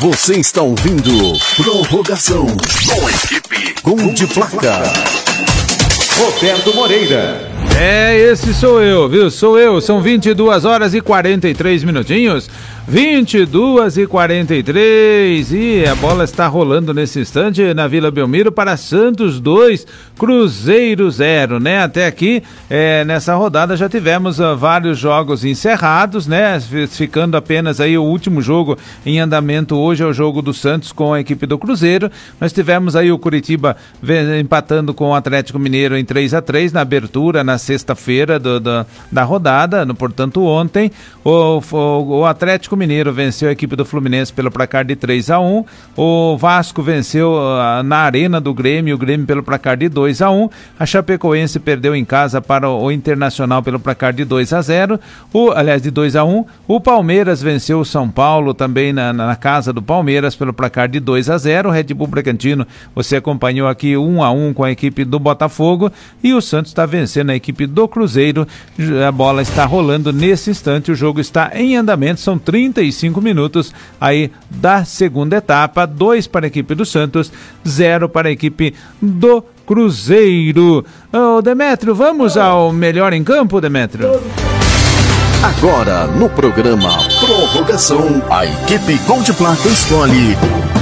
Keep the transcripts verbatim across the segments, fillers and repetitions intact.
Você está ouvindo Prorrogação com a equipe Gol de Placa. Roberto Moreira. É, esse sou eu, viu? Sou eu. São vinte e duas horas e quarenta e três minutinhos. vinte e duas e quarenta e três. E a bola está rolando nesse instante na Vila Belmiro para Santos dois, Cruzeiro zero, né? Até aqui, é, nessa rodada já tivemos uh, vários jogos encerrados, né? Ficando apenas aí o último jogo em andamento hoje é o jogo do Santos com a equipe do Cruzeiro. Nós tivemos aí o Curitiba empatando com o Atlético Mineiro em três a três na abertura, na sexta-feira do, do, da rodada, no, portanto ontem o, o, o Atlético Mineiro venceu a equipe do Fluminense pelo placar de três a um, o Vasco venceu uh, na arena do Grêmio, o Grêmio pelo placar de dois a um, a Chapecoense perdeu em casa para o, o Internacional pelo placar de dois a zero, o, aliás de dois a um, o Palmeiras venceu o São Paulo também na, na casa do Palmeiras pelo placar de dois a zero, o Red Bull Bragantino, você acompanhou aqui um a um com a equipe do Botafogo e o Santos está vencendo a equipe do Cruzeiro, a bola está rolando nesse instante, o jogo está em andamento, são trinta e cinco minutos aí da segunda etapa, dois para a equipe do Santos, zero para a equipe do Cruzeiro. Ô Demétrio, vamos ao melhor em campo, Demétrio? Agora no programa Prorrogação, a equipe Gol de Placa escolhe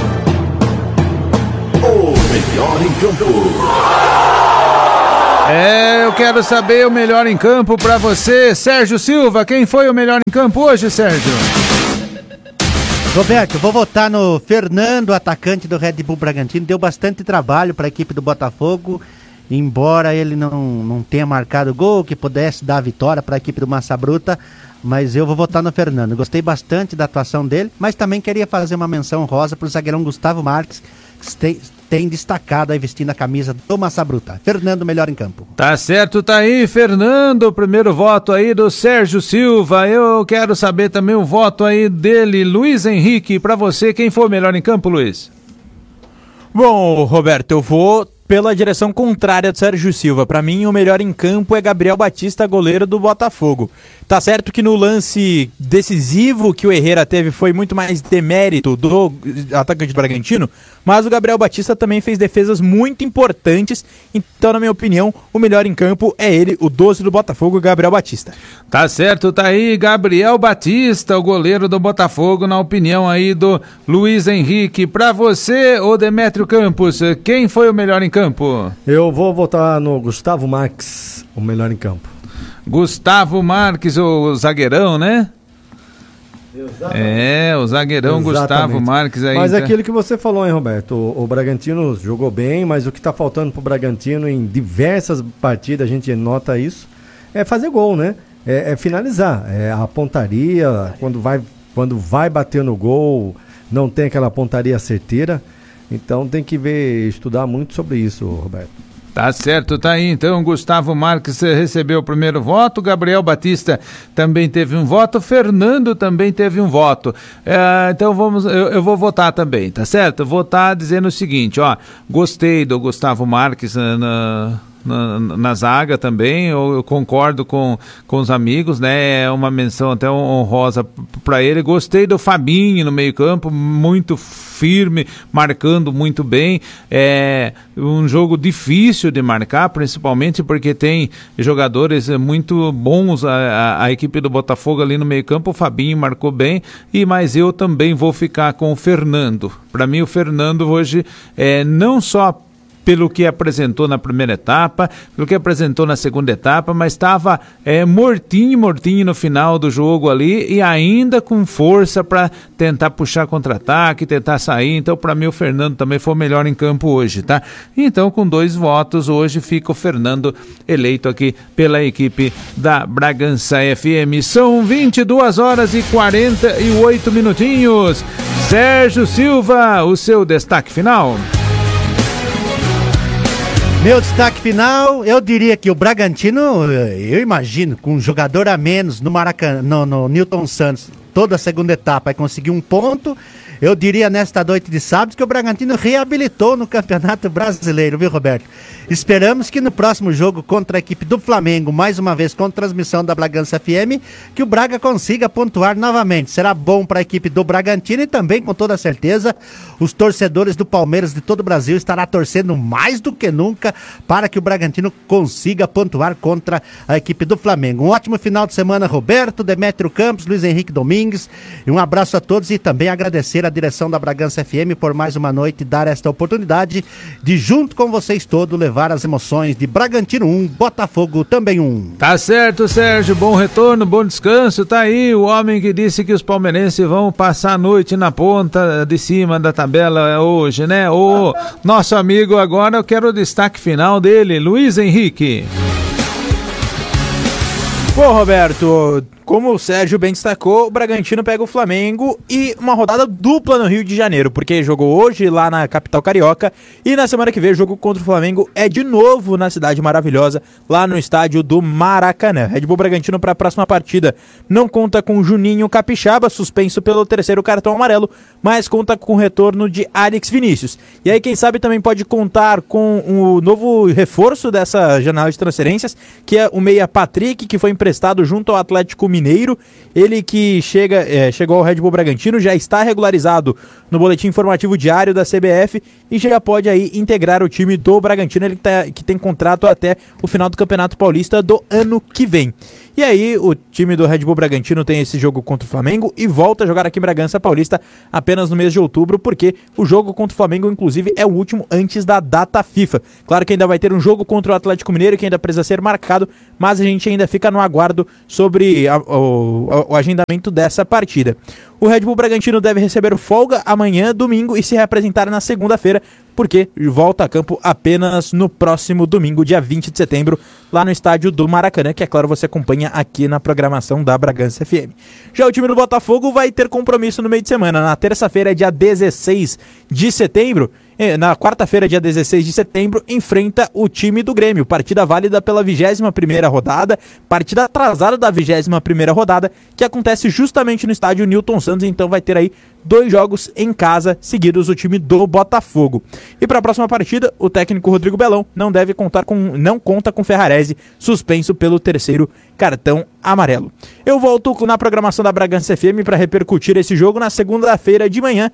o melhor em campo. É, eu quero saber o melhor em campo pra você, Sérgio Silva. Quem foi o melhor em campo hoje, Sérgio? Roberto, vou votar no Fernando, atacante do Red Bull Bragantino. Deu bastante trabalho para a equipe do Botafogo, embora ele não, não tenha marcado gol que pudesse dar a vitória para a equipe do Massa Bruta, mas eu vou votar no Fernando. Gostei bastante da atuação dele, mas também queria fazer uma menção honrosa para o zagueirão Gustavo Marques, que tem, tem destacado aí vestindo a camisa do Massa Bruta. Fernando, melhor em campo. Tá certo, tá aí, Fernando, primeiro voto aí do Sérgio Silva. Eu quero saber também o voto aí dele, Luiz Henrique. Pra você, quem foi o melhor em campo, Luiz? Bom, Roberto, eu vou pela direção contrária do Sérgio Silva. Pra mim, o melhor em campo é Gabriel Batista, goleiro do Botafogo. Tá certo que no lance decisivo que o Herrera teve foi muito mais demérito do atacante do Bragantino, mas o Gabriel Batista também fez defesas muito importantes, então, na minha opinião, o melhor em campo é ele, o doze do Botafogo, Gabriel Batista. Tá certo, tá aí, Gabriel Batista, o goleiro do Botafogo, na opinião aí do Luiz Henrique. Pra você, ô Demétrio Campos, quem foi o melhor em campo? Eu vou votar no Gustavo Marques, o melhor em campo. Gustavo Marques, o zagueirão, né? Exatamente. É, o zagueirão Exatamente. Gustavo Marques aí. Mas então... aquilo que você falou, hein, Roberto? O, o Bragantino jogou bem, mas o que tá faltando pro Bragantino em diversas partidas, a gente nota isso, é fazer gol, né? É, é finalizar, é a pontaria, quando vai, quando vai bater no gol, não tem aquela pontaria certeira, então tem que ver, estudar muito sobre isso, Roberto. Tá certo, tá aí então, Gustavo Marques recebeu o primeiro voto, Gabriel Batista também teve um voto, Fernando também teve um voto, é, então vamos, eu, eu vou votar também, tá certo? Votar dizendo o seguinte, ó, gostei do Gustavo Marques na... Na, na zaga também, eu, eu concordo com, com os amigos, né, é uma menção até honrosa para ele. Gostei do Fabinho no meio campo, muito firme, marcando muito bem, é um jogo difícil de marcar, principalmente porque tem jogadores muito bons, a, a, a equipe do Botafogo ali no meio campo, o Fabinho marcou bem, e mas eu também vou ficar com o Fernando. Para mim o Fernando hoje é não só pelo que apresentou na primeira etapa, pelo que apresentou na segunda etapa, mas estava é, mortinho, mortinho no final do jogo ali e ainda com força para tentar puxar contra-ataque, tentar sair. Então, para mim, o Fernando também foi o melhor em campo hoje, tá? Então, com dois votos, hoje fica o Fernando eleito aqui pela equipe da Bragança F M. São vinte e duas horas e quarenta e oito minutinhos. Sérgio Silva, o seu destaque final. Meu destaque final, eu diria que o Bragantino, eu imagino, com um jogador a menos no Maracanã, no, no Newton Santos, toda a segunda etapa, vai conseguir um ponto. Eu diria nesta noite de sábado que o Bragantino reabilitou no Campeonato Brasileiro, viu, Roberto? Esperamos que no próximo jogo contra a equipe do Flamengo, mais uma vez com transmissão da Bragança F M, que o Braga consiga pontuar novamente. Será bom para a equipe do Bragantino e também, com toda certeza, os torcedores do Palmeiras de todo o Brasil estará torcendo mais do que nunca para que o Bragantino consiga pontuar contra a equipe do Flamengo. Um ótimo final de semana, Roberto, Demétrio Campos, Luiz Henrique Domingues, e um abraço a todos e também agradecer a direção da Bragança F M por mais uma noite dar esta oportunidade de, junto com vocês todos, levar as emoções de Bragantino um, Botafogo também um. Tá certo, Sérgio, bom retorno, bom descanso, tá aí o homem que disse que os palmeirenses vão passar a noite na ponta de cima da tabela hoje, né? O nosso amigo agora, eu quero o destaque final dele, Luiz Henrique. Bom, Roberto, como o Sérgio bem destacou, o Bragantino pega o Flamengo e uma rodada dupla no Rio de Janeiro, porque jogou hoje lá na capital carioca e na semana que vem o jogo contra o Flamengo é de novo na cidade maravilhosa, lá no estádio do Maracanã. Red Bull Bragantino para a próxima partida não conta com Juninho Capixaba, suspenso pelo terceiro cartão amarelo, mas conta com o retorno de Alex Vinícius. E aí quem sabe também pode contar com o novo reforço dessa janela de transferências, que é o meia Patrick, que foi emprestado junto ao Atlético Mineiro, ele que chega, é, chegou ao Red Bull Bragantino, já está regularizado no boletim informativo diário da C B F e já pode aí integrar o time do Bragantino, ele que, tá, que tem contrato até o final do Campeonato Paulista do ano que vem. E aí o time do Red Bull Bragantino tem esse jogo contra o Flamengo e volta a jogar aqui em Bragança Paulista apenas no mês de outubro, porque o jogo contra o Flamengo, inclusive, é o último antes da data FIFA. Claro que ainda vai ter um jogo contra o Atlético Mineiro que ainda precisa ser marcado, mas a gente ainda fica no aguardo sobre a, o, o agendamento dessa partida. O Red Bull Bragantino deve receber folga amanhã, domingo, e se reapresentar na segunda-feira, porque volta a campo apenas no próximo domingo, dia vinte de setembro, lá no estádio do Maracanã, que é claro você acompanha aqui na programação da Bragança F M. Já o time do Botafogo vai ter compromisso no meio de semana. Na terça-feira, dia dezesseis de setembro, na quarta-feira, dia dezesseis de setembro, enfrenta o time do Grêmio. Partida válida pela vigésima primeira rodada, partida atrasada da vigésima primeira rodada, que acontece justamente no estádio Newton Santos, então vai ter aí dois jogos em casa seguidos o time do Botafogo. E para a próxima partida, o técnico Rodrigo Belão não deve contar com, não conta com Ferrarese, suspenso pelo terceiro cartão amarelo. Eu volto na programação da Bragança F M para repercutir esse jogo na segunda-feira de manhã,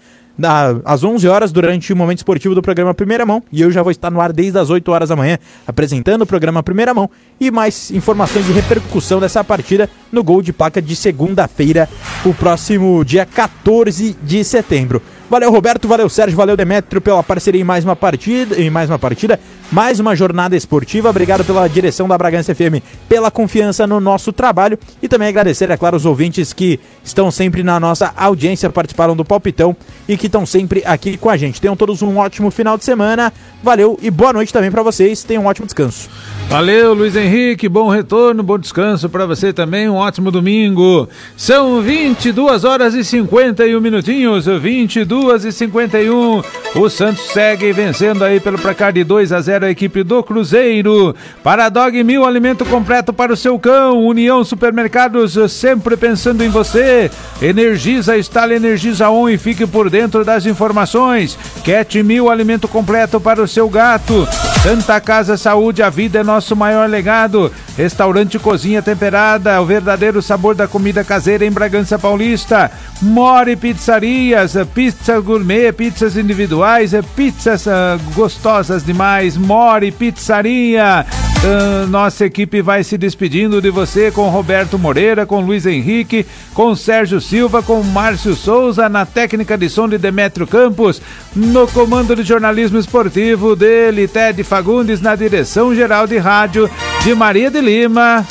às onze horas, durante o momento esportivo do programa Primeira Mão, e eu já vou estar no ar desde as oito horas da manhã, apresentando o programa Primeira Mão e mais informações de repercussão dessa partida no Gol de Placa de segunda-feira, o próximo dia quatorze de setembro. Valeu, Roberto, valeu, Sérgio, valeu, Demétrio, pela parceria em mais uma partida, em mais uma partida, mais uma jornada esportiva. Obrigado pela direção da Bragança F M, pela confiança no nosso trabalho e também agradecer, é claro, os ouvintes que estão sempre na nossa audiência, participaram do Palpitão e que estão sempre aqui com a gente. Tenham todos um ótimo final de semana, valeu e boa noite também para vocês, tenham um ótimo descanso. Valeu, Luiz Henrique, bom retorno, bom descanso para você também, um ótimo domingo. São vinte e duas horas e cinquenta e um minutinhos, vinte e duas e cinquenta e um. O Santos segue vencendo aí pelo placar de dois a zero a equipe do Cruzeiro. Para Dog Mil, alimento completo para o seu cão. União Supermercados, sempre pensando em você. Energisa, instale Energisa On e fique por dentro das informações. Cat Mil, alimento completo para o seu gato. Santa Casa Saúde, a vida é nosso maior legado. Restaurante Cozinha Temperada, o verdadeiro sabor da comida caseira em Bragança Paulista. More Pizzarias, pizza gourmet, pizzas individuais, pizzas uh, gostosas demais. More Pizzaria. Uh, nossa equipe vai se despedindo de você com Roberto Moreira, com Luiz Henrique, com Sérgio Silva, com Márcio Souza, na técnica de som de Demétrio Campos, no comando de jornalismo esportivo dele, Ted Fagundes, na direção geral de rádio de Maria de Lima.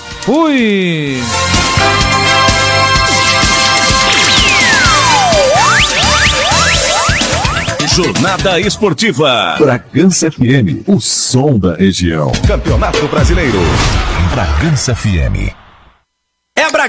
Fui! Jornada Esportiva. Bragança F M, o som da região. Campeonato Brasileiro. Bragança F M. É Bragança.